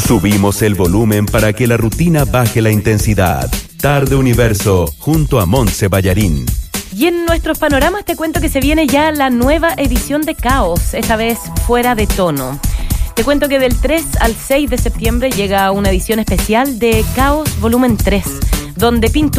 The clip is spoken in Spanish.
Subimos el volumen para que la rutina baje la intensidad. Tarde Universo, junto a Montse Ballarín. Y en nuestros panoramas te cuento que se viene ya la nueva edición de Caos, esta vez fuera de tono. Te cuento que del 3 al 6 de septiembre llega una edición especial de Caos Volumen 3, donde